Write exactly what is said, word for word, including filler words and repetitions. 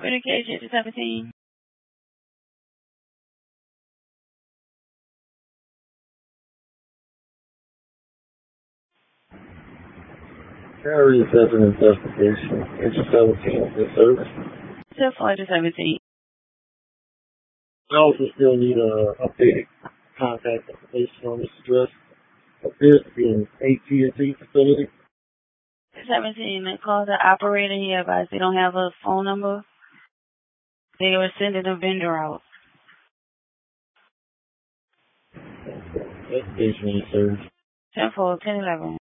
Communication to seventeen. Carrier seven investigation. Engine seventeen is in service. ten four to seventeen. I also still need a updated contact information on this address. Appears to be an A T and T facility. seventeen, they called the operator. He advised they don't have a phone number. They were sending a vendor out. Investigation in service. ten four, ten eleven.